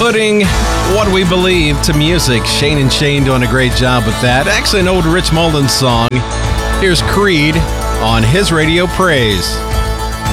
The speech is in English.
Putting what we believe to music. Shane and Shane doing a great job with that. Actually, an old Rich Mullins song. Here's Creed on his Radio Praise.